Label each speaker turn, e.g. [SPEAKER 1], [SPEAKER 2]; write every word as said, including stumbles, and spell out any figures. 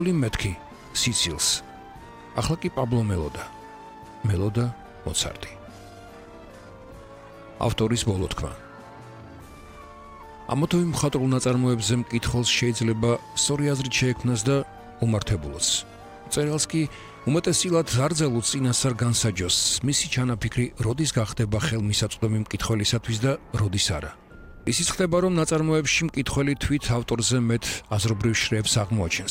[SPEAKER 1] მეთქი სიცილს. ახლა კი პაბლო მელოდა. მელოდა მოცარტი. ავტორის ბოლო თქმა. ამოთვი მხატვრულ ნაწარმოებზე მკითხველს შეიძლება სწორი აზრით შეექმნას და უმართებულოც. მწერალს კი უმეტესილად ზარძელუც წინასწარ განსაჯოს მისი ჩანაფიქრი როდის გახდება ხელმისაწვდომი მკითხველისათვის და როდის არა. ისიც ხდება, რომ ნაწარმოებში მკითხველი თვით ავტორზე მეტ აზრობრივ შრეებს აღმოაჩენს.